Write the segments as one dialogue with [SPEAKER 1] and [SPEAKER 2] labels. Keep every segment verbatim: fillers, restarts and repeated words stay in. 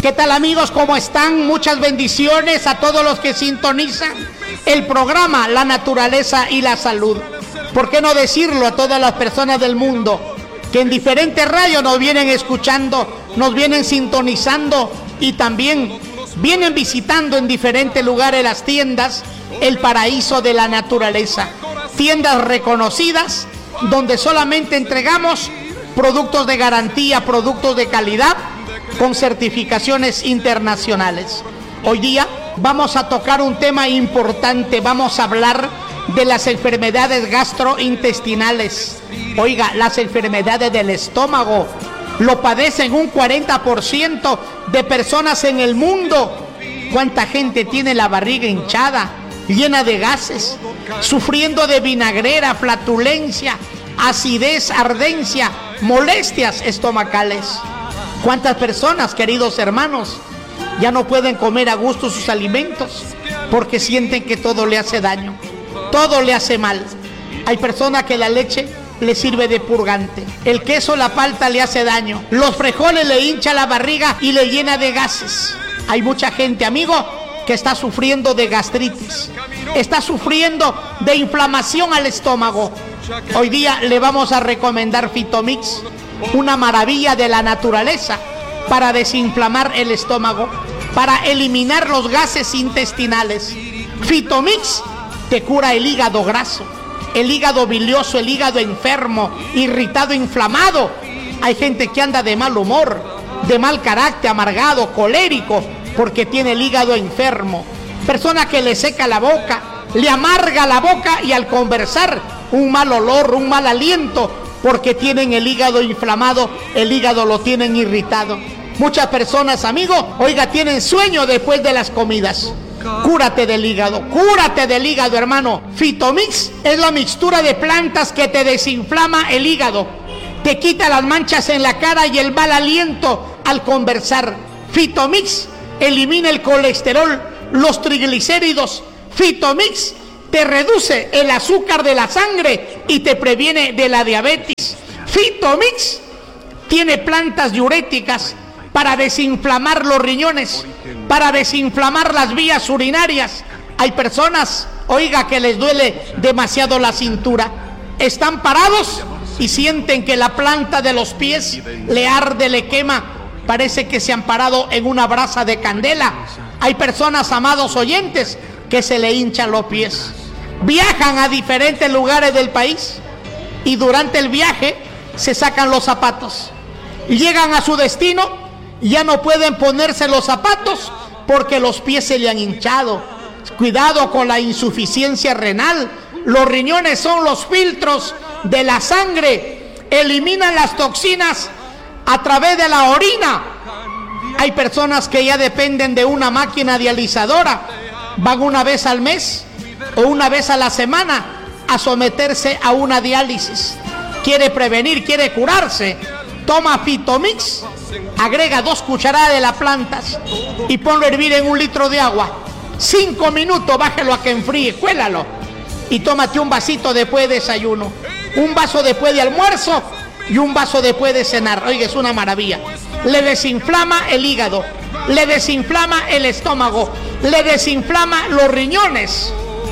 [SPEAKER 1] ¿Qué tal, amigos? ¿Cómo están? Muchas bendiciones a todos los que sintonizan el programa La Naturaleza y la Salud. ¿Por qué no decirlo a todas las personas del mundo que en diferentes radios nos vienen escuchando, nos vienen sintonizando y también vienen visitando en diferentes lugares las tiendas El Paraíso de la Naturaleza? Tiendas reconocidas donde solamente entregamos productos de garantía, productos de calidad con certificaciones internacionales. Hoy día vamos a tocar un tema importante, vamos a hablar de las enfermedades gastrointestinales. Oiga, las enfermedades del estómago lo padecen un cuarenta por ciento de personas en el mundo. ¿Cuánta gente tiene la barriga hinchada, llena de gases, sufriendo de vinagrera, flatulencia, acidez, ardencia, molestias estomacales? ¿Cuántas personas, queridos hermanos, ya no pueden comer a gusto sus alimentos porque sienten que todo le hace daño, todo le hace mal? Hay personas que la leche le sirve de purgante, el queso, la palta le hace daño, los frijoles le hincha la barriga y le llena de gases. Hay mucha gente, amigo, que está sufriendo de gastritis, está sufriendo de inflamación al estómago. Hoy día le vamos a recomendar Fitomix, una maravilla de la naturaleza para desinflamar el estómago, para eliminar los gases intestinales. Fitomix te cura el hígado graso, el hígado bilioso, el hígado enfermo, irritado, inflamado. Hay gente que anda de mal humor, de mal carácter, amargado, colérico, porque tiene el hígado enfermo. Persona que le seca la boca, le amarga la boca y al conversar un mal olor, un mal aliento, porque tienen el hígado inflamado, el hígado lo tienen irritado. Muchas personas, amigo, oiga, tienen sueño después de las comidas. Cúrate del hígado, cúrate del hígado, hermano. Fitomix es la mixtura de plantas que te desinflama el hígado, te quita las manchas en la cara y el mal aliento al conversar. Fitomix elimina el colesterol, los triglicéridos. Fitomix te reduce el azúcar de la sangre y te previene de la diabetes. Fitomix tiene plantas diuréticas para desinflamar los riñones, para desinflamar las vías urinarias. Hay personas, oiga, que les duele demasiado la cintura. Están parados y sienten que la planta de los pies le arde, le quema. Parece que se han parado en una brasa de candela. Hay personas, amados oyentes, que se le hinchan los pies. Viajan a diferentes lugares del país y durante el viaje se sacan los zapatos. Llegan a su destino, ya no pueden ponerse los zapatos porque los pies se le han hinchado. Cuidado con la insuficiencia renal. Los riñones son los filtros de la sangre, eliminan las toxinas a través de la orina. Hay personas que ya dependen de una máquina dializadora, van una vez al mes o una vez a la semana a someterse a una diálisis. Quiere prevenir, quiere curarse, toma Fitomix, agrega dos cucharadas de las plantas y ponlo a hervir en un litro de agua. Cinco minutos, bájelo a que enfríe, cuélalo y tómate un vasito después de desayuno, un vaso después de almuerzo y un vaso después de cenar. Oiga, es una maravilla. Le desinflama el hígado, le desinflama el estómago, le desinflama los riñones.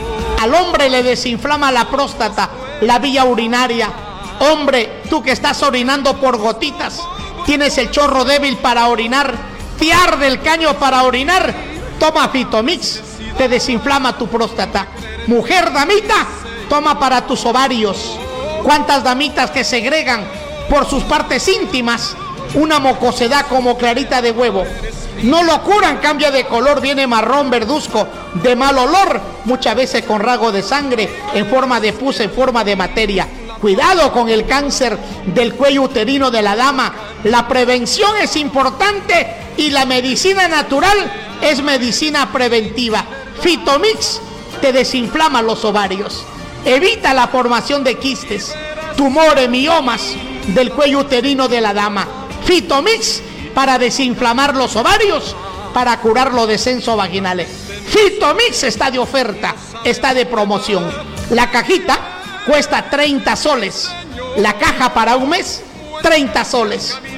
[SPEAKER 1] Al hombre le desinflama la próstata, la vía urinaria. Hombre, tú que estás orinando por gotitas, tienes el chorro débil para orinar, te arde el caño para orinar, toma Fitomix, te desinflama tu próstata. Mujer, damita, toma para tus ovarios. ¿Cuántas damitas que segregan por sus partes íntimas una mucosidad como clarita de huevo? No lo curan, cambia de color, viene marrón, verduzco, de mal olor, muchas veces con rasgo de sangre, en forma de pus, en forma de materia. Cuidado con el cáncer del cuello uterino de la dama. La prevención es importante y la medicina natural es medicina preventiva. Fitomix te desinflama los ovarios, evita la formación de quistes, tumores, miomas del cuello uterino de la dama. Fitomix para desinflamar los ovarios, para curar los descensos vaginales. Fitomix está de oferta, está de promoción. La cajita cuesta treinta soles. La caja para un mes, treinta soles.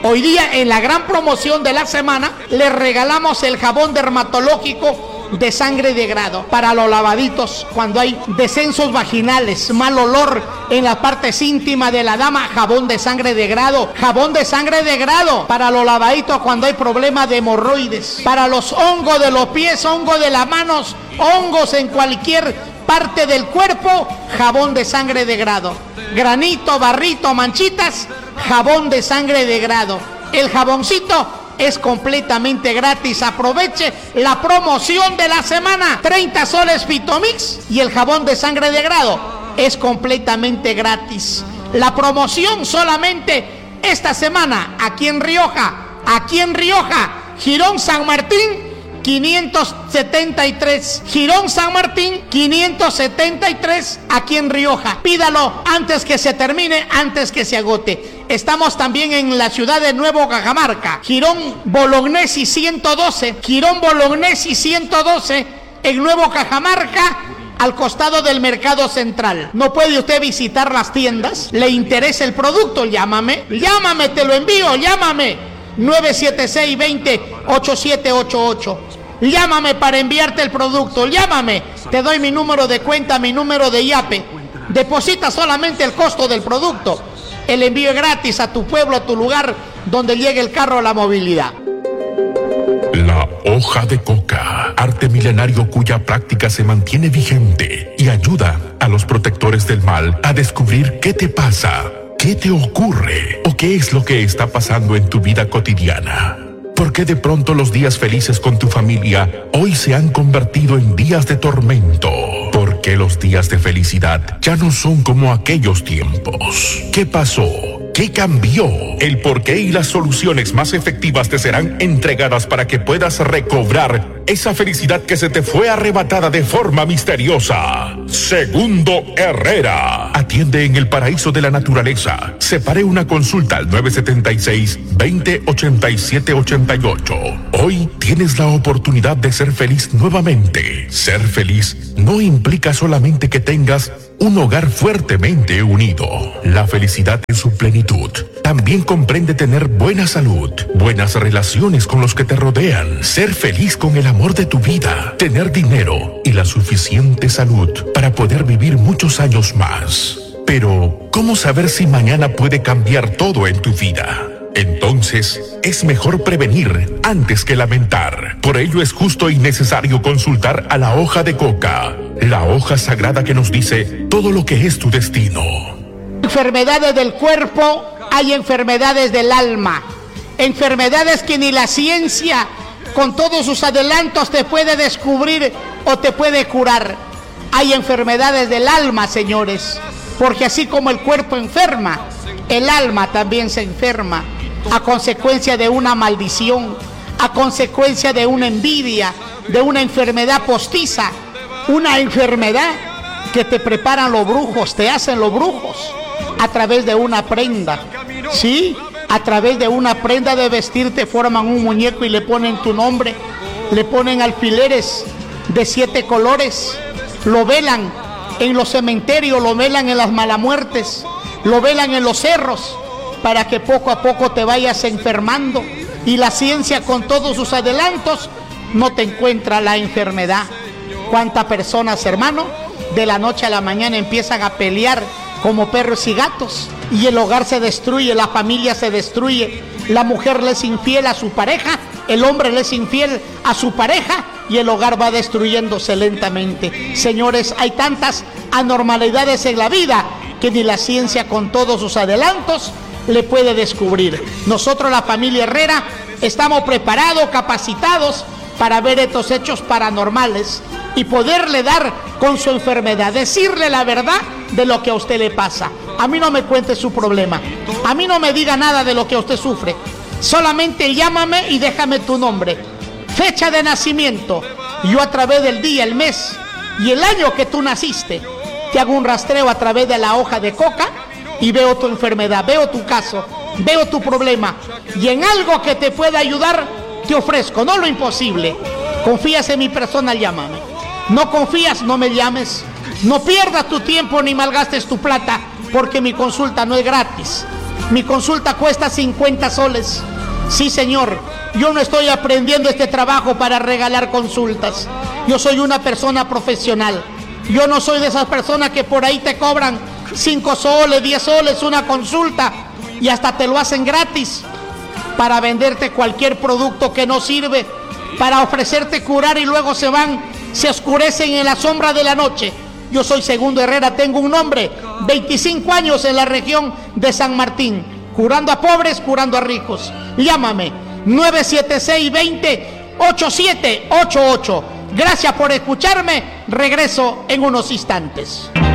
[SPEAKER 1] Hoy día, en la gran promoción de la semana, les regalamos el jabón dermatológico de sangre de grado para los lavaditos cuando hay descensos vaginales, mal olor en las partes íntimas de la dama. Jabón de sangre de grado, jabón de sangre de grado para los lavaditos cuando hay problemas de hemorroides, para los hongos de los pies, hongos de las manos, hongos en cualquier parte del cuerpo, jabón de sangre de grado. Granito, barrito, manchitas, jabón de sangre de grado. El jaboncito es completamente gratis. Aproveche la promoción de la semana. treinta soles Fitomix y el jabón de sangre de grado es completamente gratis. La promoción solamente esta semana aquí en Rioja, aquí en Rioja, Girón San Martín quinientos setenta y tres, Girón San Martín quinientos setenta y tres, aquí en Rioja. Pídalo antes que se termine, antes que se agote. Estamos también en la ciudad de Nuevo Cajamarca, Girón Bolognesi ciento doce, Girón Bolognesi ciento doce, en Nuevo Cajamarca, al costado del Mercado Central. ¿No puede usted visitar las tiendas? ¿Le interesa el producto? Llámame, llámame, te lo envío, llámame. nueve siete seis, veinte, ochenta y siete ochenta y ocho. Llámame para enviarte el producto, llámame. Te doy mi número de cuenta, mi número de YAPE. Deposita solamente el costo del producto. El envío es gratis a tu pueblo, a tu lugar, donde llegue el carro a la movilidad.
[SPEAKER 2] La hoja de coca, arte milenario cuya práctica se mantiene vigente y ayuda a los protectores del mal a descubrir qué te pasa, qué te ocurre o qué es lo que está pasando en tu vida cotidiana. ¿Por qué de pronto los días felices con tu familia hoy se han convertido en días de tormento? ¿Por qué los días de felicidad ya no son como aquellos tiempos? ¿Qué pasó? ¿Qué cambió? El porqué y las soluciones más efectivas te serán entregadas para que puedas recobrar esa felicidad que se te fue arrebatada de forma misteriosa. Segundo Herrera. Atiende en el paraíso de la naturaleza. Separe una consulta al nueve siete seis, veinte, ochenta y siete ochenta y ocho. Hoy tienes la oportunidad de ser feliz nuevamente. Ser feliz no implica solamente que tengas un hogar fuertemente unido. La felicidad en su plenitud también comprende tener buena salud, buenas relaciones con los que te rodean, ser feliz con el amor de tu vida, tener dinero y la suficiente salud para poder vivir muchos años más. Pero, ¿cómo saber si mañana puede cambiar todo en tu vida? Entonces, es mejor prevenir antes que lamentar. Por ello es justo y necesario consultar a la hoja de coca, la hoja sagrada que nos dice todo lo que es tu destino.
[SPEAKER 1] Enfermedades del cuerpo, hay enfermedades del alma, enfermedades que ni la ciencia con todos sus adelantos te puede descubrir o te puede curar. Hay enfermedades del alma, señores, porque así como el cuerpo enferma, el alma también se enferma a consecuencia de una maldición, a consecuencia de una envidia, de una enfermedad postiza, una enfermedad que te preparan los brujos, te hacen los brujos a través de una prenda, ¿sí? A través de una prenda de vestir te forman un muñeco y le ponen tu nombre, le ponen alfileres de siete colores, lo velan en los cementerios, lo velan en las malamuertes, lo velan en los cerros, para que poco a poco te vayas enfermando y la ciencia con todos sus adelantos no te encuentra la enfermedad. ¿Cuántas personas, hermano, de la noche a la mañana empiezan a pelear como perros y gatos y el hogar se destruye, la familia se destruye, la mujer le es infiel a su pareja, el hombre le es infiel a su pareja y el hogar va destruyéndose lentamente? Señores, hay tantas anormalidades en la vida que ni la ciencia con todos sus adelantos le puede descubrir. Nosotros, la familia Herrera, estamos preparados, capacitados para ver estos hechos paranormales y poderle dar con su enfermedad, decirle la verdad de lo que a usted le pasa. A mí no me cuente su problema, a mí no me diga nada de lo que usted sufre, solamente llámame y déjame tu nombre, fecha de nacimiento, yo a través del día, el mes y el año que tú naciste, te hago un rastreo a través de la hoja de coca y veo tu enfermedad, veo tu caso, veo tu problema y en algo que te pueda ayudar te ofrezco, no lo imposible. Confías en mi persona, llámame. No confías, no me llames. No pierdas tu tiempo ni malgastes tu plata, porque mi consulta no es gratis. Mi consulta cuesta cincuenta soles. Sí, señor, yo no estoy aprendiendo este trabajo para regalar consultas. Yo soy una persona profesional. Yo no soy de esas personas que por ahí te cobran cinco soles, diez soles una consulta y hasta te lo hacen gratis para venderte cualquier producto que no sirve, para ofrecerte curar y luego se van, se oscurecen en la sombra de la noche. Yo soy Segundo Herrera, tengo un nombre, veinticinco años en la región de San Martín, curando a pobres, curando a ricos. Llámame, nueve siete seis, veinte, ochenta y siete ochenta y ocho. Gracias por escucharme, regreso en unos instantes.